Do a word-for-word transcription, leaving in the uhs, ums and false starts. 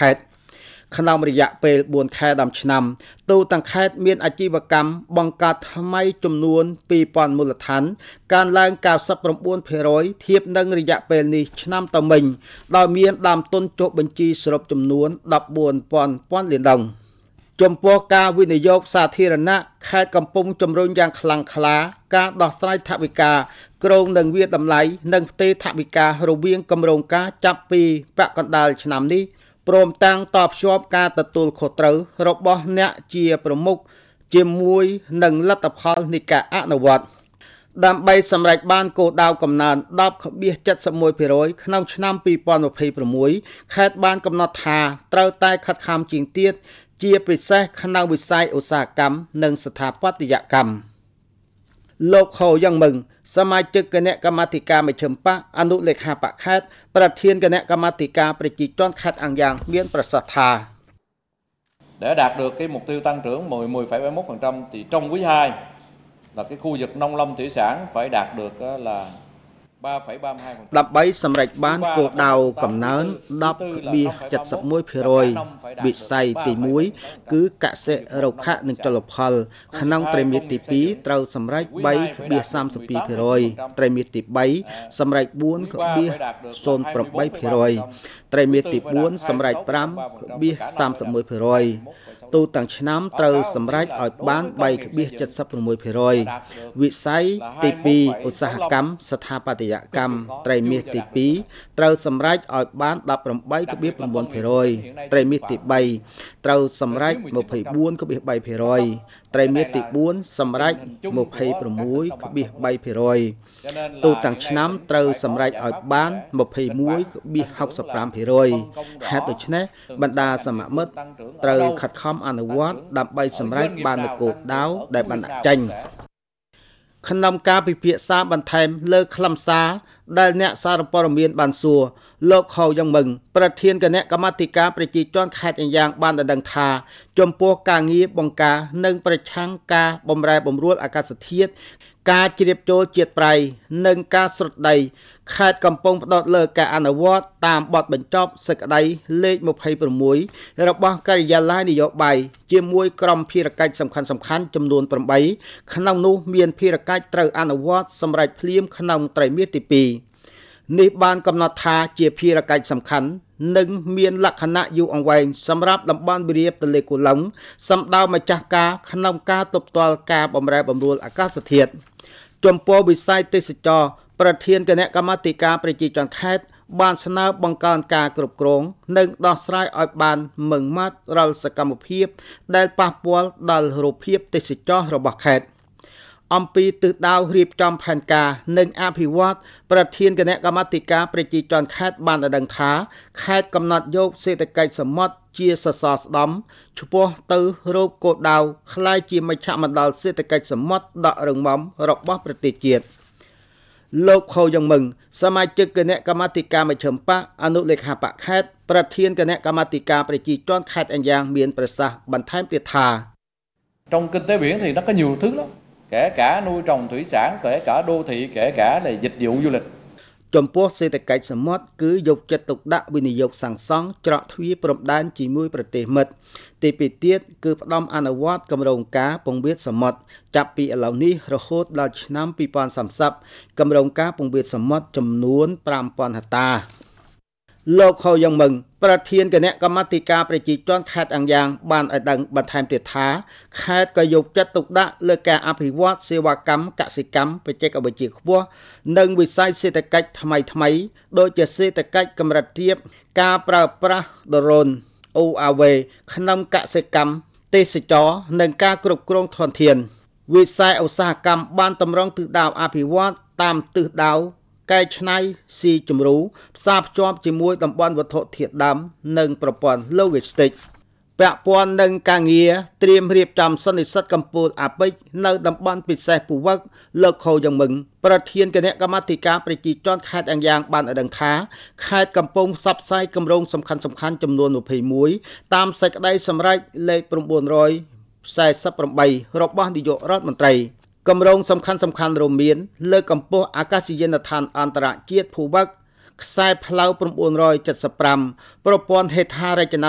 ខេត្តក្នុងរយៈពេលបួនខែដំឆ្នាំទូទាំងខេត្តមានអាជីវកម្មបង្កើតថ្មីចំនួនពីរពាន់មូលដ្ឋានកើនឡើងកៅសិបប្រាំបួនភាគរយធៀបនឹងរយៈពេលនេះឆ្នាំតមិញដោយមានដើមទុនចុះបញ្ជីសរុបចំនួនដប់បួនពាន់ពាន់លានដុល្លារចំពោះការវិនិយោគសាធារណៈខេត្តកំពុងជំរុញយ៉ាងខ្លាំងក្លាការដោះស្រាយថវិកាគ្រោងនឹងវាតម្លៃនិងផ្ទេរថវិការវាងគម្រោងការចាប់ពីប្រាក់កណ្ដាលឆ្នាំនេះព្រមទាំងតបភ្ជាប់ការទទួលខុសត្រូវរបស់អ្នកជាប្រមុខជាមួយនឹងលទ្ធផលនៃការអនុវត្តដើម្បីសម្រេចបានគោលដៅកំណើន ដប់ភាគចិតសិបមួយភាគរយ ក្នុងឆ្នាំពីរពាន់ម្ភៃប្រាំមួយខេត្តបានកំណត់ថាត្រូវតែខិតខំជាងទៀតជាពិសេសក្នុងវិស័យឧស្សាហកម្មនិងស្ថាបត្យកម្មលោកខូយ៉ាងមឹងសមាជិកគណៈកម្មាធិការមជ្ឈិមបក្សអនុលេខាបក្សខេត្តប្រធានគណៈកម្មាធិការប្រជាជនខេត្តអង្គរមានប្រសាសន៍ថា Để đạt được cái mục tiêu tăng trưởng mười phẩy bảy mươi mốt phần trăm thì trong quý hai là cái khu vực nông lâm thủy sản phải đạt được là ba phẩy ba mươi hai phần trăm ដើម្បីសម្រេចបានគោលដៅកំណើន ដប់ភាគចិតសិបមួយភាគរយ វិស័យទីមួយគឺកសិរុក្ខនិងចលផលក្នុងត្រីមាសទីពីរត្រូវសម្រេច បីភាគសាមសិបពីរភាគរយ ត្រីមាសទីបីសម្រេច បួនភាគศูนย์ប្រាំបីភាគរយ ត្រីមាសទីបួនសម្រេច ប្រាំភាគសាមសិបមួយភាគរយ ទូទាំងឆ្នាំត្រូវសម្រេចឲ្យបាន បីភាគចិតសិបប្រាំមួយភាគរយ វិស័យទីពីរឧស្សាហកម្មស្ថាបត្យកម្មត្រីមាសទីពីរត្រូវសម្រេចឲ្យបាន ដប់ប្រាំបីភាគប្រាំបួនភាគរយ ត្រីមាសទីបីត្រូវសម្រេច ម្ភៃបួនភាគបីភាគរយ ត្រីមាសទីបួនសម្រេច ម្ភៃប្រាំមួយភាគបីភាគរយ ទូទាំងឆ្នាំត្រូវសម្រេចឲ្យបាន ម្ភៃមួយភាគហុកសិបប្រាំភាគរយ ហេតុដូច្នេះបណ្ដាសមាមិត្តត្រូវខិតខំអនុវត្តដើម្បីសម្រេចបាននូវគោលដៅដែលបានដាក់ចេញ ក្នុងការពិភាក្សាបន្ថែមលើខ្លឹមសារដែលអ្នកសារព័ត៌មានបានសួរលោកខូយ៉ាងមឹងប្រធានគណៈកម្មាធិការប្រជាជនខេត្តអង្គរបានដណ្ដឹងថាចំពោះការងារបង្ការនិងប្រឆាំងការបម្រែបម្រួលអាកាសធាតុការជ្រាបចូលជាតិប្រៃនិងការស្រុតដីខេត្តកំពុងផ្ដោតលើការអនុវត្តតាមបទបញ្ចប់សេចក្តីលេខ ម្ភៃប្រាំមួយ របស់ការិយាល័យនយោបាយជាមួយក្រុមភារកិច្ចសំខាន់ៗចំនួន ប្រាំបី ក្នុងនោះមានភារកិច្ចត្រូវអនុវត្តសម្រាប់ភ្លាមក្នុងត្រីមាសទីពីរ នេះបានកំណត់ថាជាភារកិច្ចសំខាន់និងមានលក្ខណៈយូរអង្វែងសម្រាប់តំបន់វារីបទន្លេគូឡុងសម្ដៅម្ចាស់ការក្នុងការទប់ទល់ការបម្រែបម្រួលអាកាសធាតុ ចំពោះវិស័យទេសចរប្រធានគណៈកម្មាធិការប្រជាជនខេត្តបានស្នើបង្កើនការគ្រប់គ្រងនិងដោះស្រាយឲ្យបានម៉ឺងម៉ាត់រាល់សកម្មភាពដែលប៉ះពាល់ដល់រូបភាពទេសចររបស់ខេត្ត អំពីទិសដៅរៀបចំផែនការនិងអភិវឌ្ឍប្រធានគណៈកម្មាធិការប្រជាជនខេត្តបានដណ្ដឹងថាខេត្តកំណត់យកសេដ្ឋកិច្ចសមុទ្រជាសសរស្តម្ភឆ្ពោះទៅរកគោលដៅក្លាយជាមជ្ឈមណ្ឌលសេដ្ឋកិច្ចសមុទ្រដករឹងមាំរបស់ប្រទេសជាតិ លោកខូយ៉ាងមឹងសមាជិកគណៈកម្មាធិការមជ្ឈិមបក្សអនុលេខាបក្សខេត្តប្រធានគណៈកម្មាធិការប្រជាជនខេត្តអង្គរមានប្រសាសន៍បន្ថែមទៀតថា Trong kinh tế biển thì nó có nhiều thứ lắm, kể cả nuôi trồng thủy sản, kể cả đô thị, kể cả là dịch vụ du lịch. ចំពោះសេដ្ឋកិច្ចសមុទ្រគឺយកចិត្តទុកដាក់វិនិយោគសាងសង់ច្រកទ្វារព្រំដែនជាមួយប្រទេសមិត្តទីពីរទៀតគឺផ្ដំអនុវត្តគម្រោងការពង្រៀបសមុទ្រចាប់ពីឥឡូវនេះរហូតដល់ឆ្នាំពីរពាន់សាមសិបគម្រោងការពង្រៀបសមុទ្រចំនួន ប្រាំពាន់ហិកតា លោកខូយ៉ាងមឹងប្រធានគណៈកម្មាធិការប្រជាជនខេត្តអង្គរបានឲ្យដឹងបន្ថែមទៀតថាខេត្តក៏យកចិត្តទុកដាក់លើការអភិវឌ្ឍសេវាកម្មកសិកម្មបច្ចេកវិទ្យាខ្ពស់និងវិស័យសេដ្ឋកិច្ចថ្មីថ្មីដូចជាសេដ្ឋកិច្ចកម្រិតទាបការប្រើប្រាស់ដ្រូន អូ អារ វេ ក្នុងកសិកម្មទេសចរនិងការគ្រប់គ្រងធនធានវិស័យឧស្សាហកម្មបានតម្រង់ទិសដៅអភិវឌ្ឍតាមទិសដៅ កែច្នៃស៊ីជំរូផ្សារភ្ជាប់ជាមួយតំបន់វត្ថុធាតុដើមនិងប្រព័ន្ធ logistics ពាក់ព័ន្ធនឹងការងារត្រៀមរៀបចំសន្និសីទកម្ពុជាអាប៉ិកនៅតំបន់ពិសេសពូវឹកលោកខូយ៉ាងមឹងប្រធានគណៈកម្មាធិការប្រជាជនខេត្តអង្គរបានឲ្យដឹងថាខេត្តកំពុងផ្សព្វផ្សាយគម្រោងសំខាន់ៗចំនួន ម្ភៃមួយ តាមសេចក្តីសម្រេចលេខ ប្រាំបួនរយสี่สิบแปด របស់នាយករដ្ឋមន្ត្រី គម្រោងសំខាន់សំខាន់រួមមានលើកកម្ពស់អាកាសយានដ្ឋានអន្តរជាតិភូវឹកខ្សែផ្លូវ ប្រាំបួនរយเจ็ดสิบห้า ប្រព័ន្ធហេដ្ឋារចនា